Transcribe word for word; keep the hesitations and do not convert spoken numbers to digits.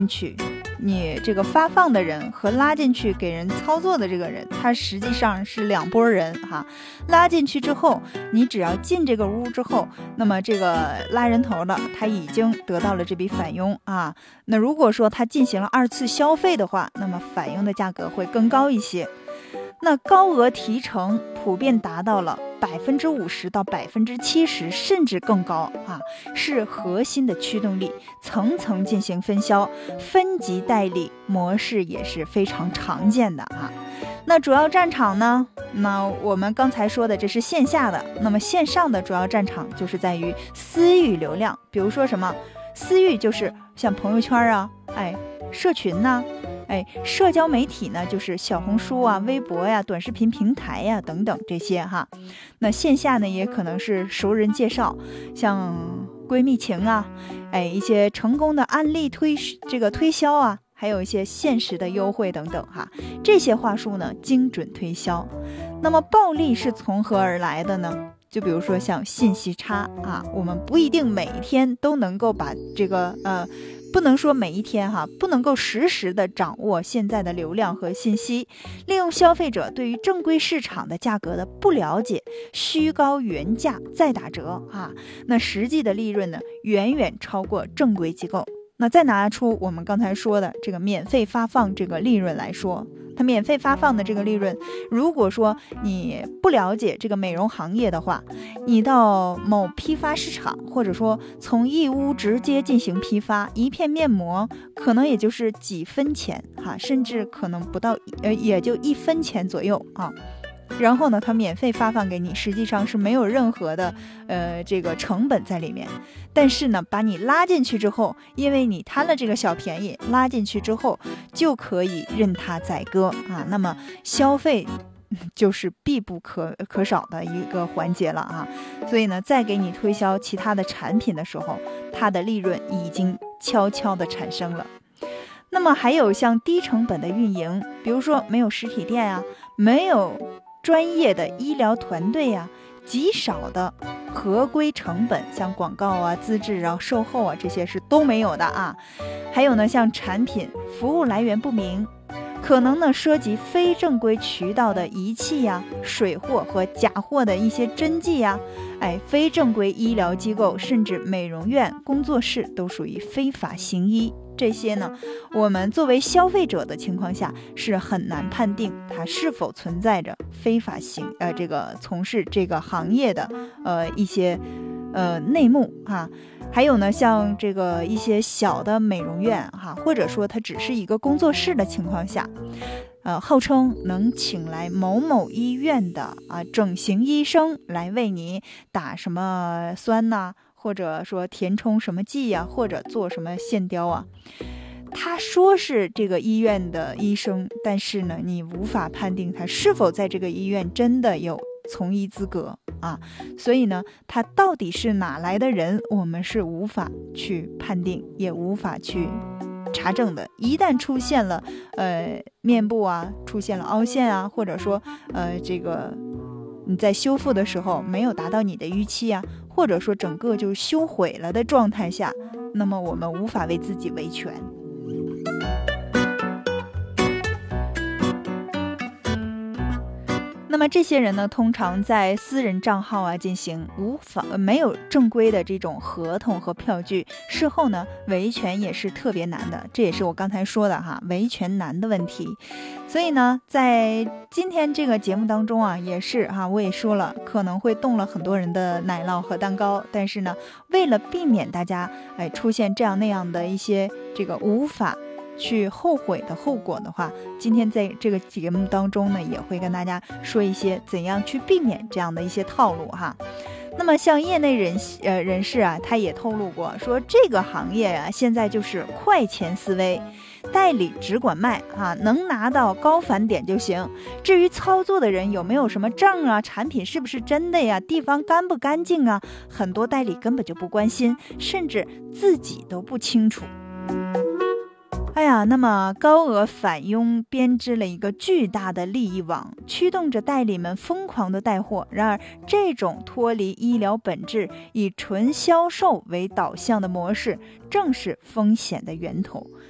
去你这个发放的人和拉进去给人操作的这个人，他实际上是两拨人哈。拉进去之后，你只要进这个屋之后，那么这个拉人头的他已经得到了这笔返佣啊。那如果说他进行了二次消费的话，那么返佣的价格会更高一些。那高额提成普遍达到了百分之五十到百分之七十，甚至更高啊，是核心的驱动力，层层进行分销，分级代理模式也是非常常见的啊。那主要战场呢？那我们刚才说的这是线下的，那么线上的主要战场就是在于私域流量，比如说什么私域，就是像朋友圈啊，哎，社群呐、啊。哎，社交媒体呢，就是小红书啊、微博呀、短视频平台呀等等这些哈。那线下呢，也可能是熟人介绍，像闺蜜情啊，哎，一些成功的案例推这个推销啊，还有一些限时的优惠等等哈。这些话术呢，精准推销。那么暴利是从何而来的呢？就比如说像信息差啊，我们不一定每一天都能够把这个呃。不能说每一天哈，不能够实时的掌握现在的流量和信息，利用消费者对于正规市场的价格的不了解，虚高原价再打折啊，那实际的利润呢，远远超过正规机构。那再拿出我们刚才说的这个免费发放这个利润来说，它免费发放的这个利润，如果说你不了解这个美容行业的话，你到某批发市场，或者说从义乌直接进行批发，一片面膜可能也就是几分钱哈，甚至可能不到呃也就一分钱左右啊。然后呢，它免费发放给你，实际上是没有任何的呃这个成本在里面。但是呢，把你拉进去之后，因为你贪了这个小便宜，拉进去之后就可以任它宰割啊。那么消费就是必不可可少的一个环节了啊。所以呢，再给你推销其他的产品的时候，它的利润已经悄悄的产生了。那么还有像低成本的运营，比如说没有实体店啊，没有专业的医疗团队啊，极少的合规成本，像广告啊、资质啊、售后啊，这些是都没有的啊。还有呢，像产品服务来源不明，可能呢涉及非正规渠道的仪器呀、水货和假货的一些针剂呀，哎，非正规医疗机构甚至美容院、工作室都属于非法行医。这些呢，我们作为消费者的情况下是很难判定它是否存在着非法行呃这个从事这个行业的呃一些呃内幕啊。还有呢，像这个一些小的美容院哈，或者说它只是一个工作室的情况下，呃，号称能请来某某医院的啊整形医生来为你打什么酸呐、啊，或者说填充什么剂呀、啊，或者做什么线雕啊。他说是这个医院的医生，但是呢，你无法判定他是否在这个医院真的有从医资格啊。所以呢，他到底是哪来的人，我们是无法去判定，也无法去查证的。一旦出现了呃面部啊出现了凹陷啊，或者说呃这个你在修复的时候没有达到你的预期啊，或者说整个就修毁了的状态下，那么我们无法为自己维权。那么这些人呢，通常在私人账号啊进行无法没有正规的这种合同和票据，事后呢维权也是特别难的，这也是我刚才说的哈，维权难的问题。所以呢，在今天这个节目当中啊，也是哈，我也说了，可能会动了很多人的奶酪和蛋糕，但是呢，为了避免大家哎出现这样那样的一些这个无法去后悔的后果的话，今天在这个节目当中呢，也会跟大家说一些怎样去避免这样的一些套路哈。那么像业内人呃人士啊，他也透露过说，这个行业啊现在就是快钱思维，代理只管卖啊，能拿到高返点就行。至于操作的人有没有什么证啊，产品是不是真的呀，地方干不干净啊，很多代理根本就不关心，甚至自己都不清楚。哎呀，那么高额返佣编织了一个巨大的利益网，驱动着代理们疯狂的带货。然而，这种脱离医疗本质、以纯销售为导向的模式，正是风险的源头。